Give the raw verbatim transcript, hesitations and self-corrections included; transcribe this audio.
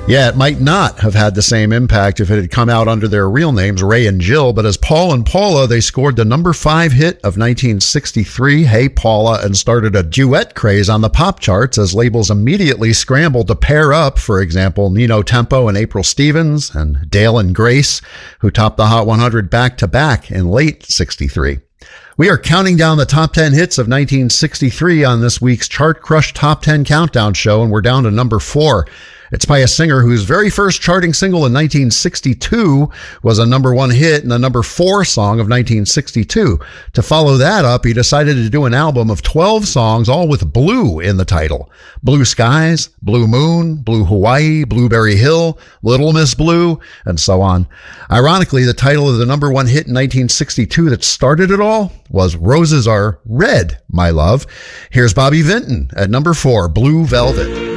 Yeah, it might not have had the same impact if it had come out under their real names, Ray and Jill, but as Paul and Paula, they scored the number five hit of nineteen sixty-three, Hey Paula, and started a duet craze on the pop charts as labels immediately scrambled to pair up, for example, Nino Tempo and April Stevens, and Dale and Grace, who topped the Hot one hundred back-to-back in late sixty-three. We are counting down the top ten hits of nineteen sixty-three on this week's Chart Crush Top ten Countdown show, and we're down to number four. It's by a singer whose very first charting single in nineteen sixty-two was a number one hit and the number four song of nineteen sixty-two. To follow that up, he decided to do an album of twelve songs, all with blue in the title. Blue Skies, Blue Moon, Blue Hawaii, Blueberry Hill, Little Miss Blue, and so on. Ironically, the title of the number one hit in nineteen sixty-two that started it all was Roses Are Red, My Love. Here's Bobby Vinton at number four, Blue Velvet.